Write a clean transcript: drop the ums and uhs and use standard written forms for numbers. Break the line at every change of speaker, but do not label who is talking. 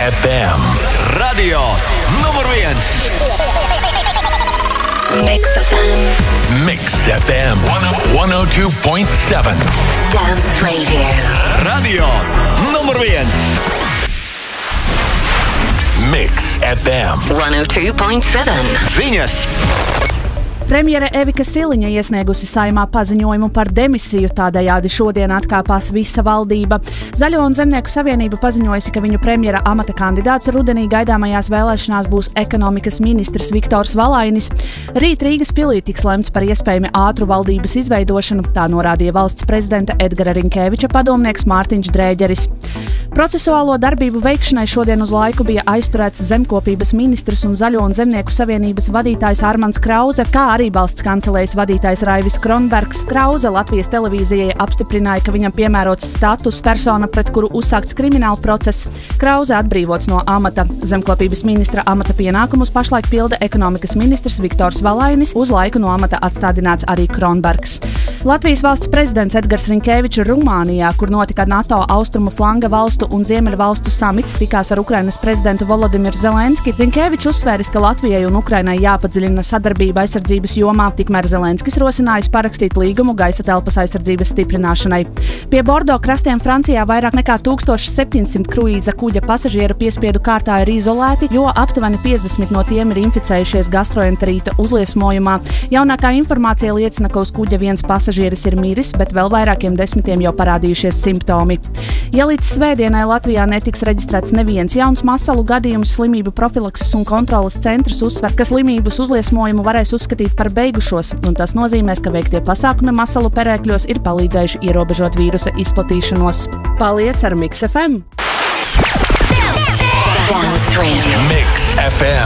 FM. Radio numur 1.
Mix FM.
Mix FM 102.7.
Dance Radio.
Radio numur 1. Mix FM
102.7.
Ziņas.
Premjere Evika Siliņa iesniegusi Saeimā paziņojumu par demisiju, tādējādi šodien atkāpās visa valdība. Zaļo un Zemnieku savienība paziņojusi, ka viņu premjera amata kandidāts rudenī gaidāmajās vēlēšanās būs ekonomikas ministrs Viktors Valainis. Rīt Rīgas pilī tiks lemts par iespējami ātru valdības izveidošanu, tā norādīja valsts prezidenta Edgara Rinkeviča padomnieks Mārtiņš Drēģeris. Procesuālo darbību veikšanai šodien uz laiku bija aizturēts zemkopības ministrs un Zaļo un Zemnieku savienības vadītājs Armands Krauze, kā arī valsts kancelējas vadītājs Raivis Kronbergs. Krauze Latvijas televīzijai apstiprināja, ka viņam piemērots status persona, pret kuru uzsākts krimināla process. Krauze atbrīvots no amata. Zemkopības ministra amata pienākumus pašlaik pilda ekonomikas ministrs Viktors Valainis, uz laiku no amata atstādināts arī Kronbergs. Latvijas valsts prezidents Edgars Rinkevičs Rumānijā, kur notika NATO austrumu flanga valstu un ziemeļu valstu samits, tikās ar Ukrainas prezidentu Volodimiru Zelenski. Rinkevičs uzsvēris, ka Latvijai un Ukrainai jāpadziļina sadarbība aizsardzības jomā, tikmēr Zelenskis rosinājis parakstīt līgumu gaisa telpas aizsardzības stiprināšanai. Pie Bordo krastiem Francijā vairāk nekā 1700 kruīza kuģa pasažieru piespiedu kārtā ir izolēti, jo aptuveni 50 no tiem ir inficējušies gastroenterīta uzliesmojumā. Jaunākā informācija liecina, ka uz kuģa viens pasažieris ir miris, bet vēl vairākiem desmitiem jau parādījušies simptomi. Ja līdz svētdienai Latvijā netiks reģistrēts neviens jauns masalu gadījums, slimību profilakses un kontroles centrs uzsver, ka slimības uzliesmojumu varēs uzskatīt par beigušos, un tas nozīmēs, ka veiktie pasākumi masalu perēkļos ir palīdzējuši ierobežot vīrusa izplatīšanos. Paliec ar Mix FM!
Dance Radio.
Mix FM.